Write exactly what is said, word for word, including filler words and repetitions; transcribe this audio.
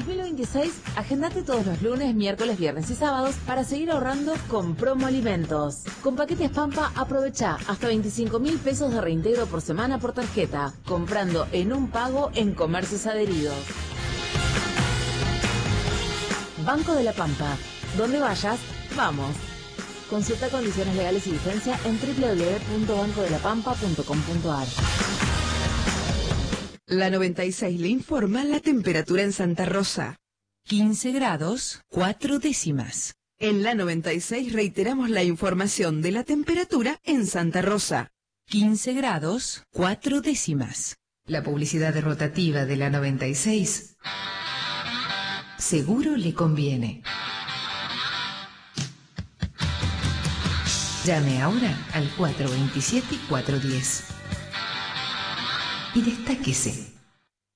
dos mil veintiséis, agendate todos los lunes, miércoles, viernes y sábados para seguir ahorrando con Promo Alimentos. Con paquetes Pampa, aprovecha hasta veinticinco mil pesos de reintegro por semana por tarjeta, comprando en un pago en comercios adheridos. Banco de la Pampa. Donde vayas, vamos. Consulta condiciones legales y vigencia en doble u doble u doble u punto banco de la pampa punto com punto a r. La noventa y seis le informa la temperatura en Santa Rosa. quince grados, cuatro décimas. En la noventa y seis reiteramos la información de la temperatura en Santa Rosa. quince grados, cuatro décimas. La publicidad rotativa de la noventa y seis seguro le conviene. Llame ahora al cuatro veintisiete, cuatro diez y destáquese.